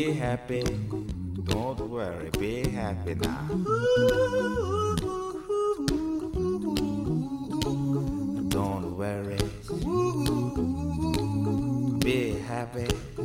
Be happy, don't worry, be happy now. Don't worry.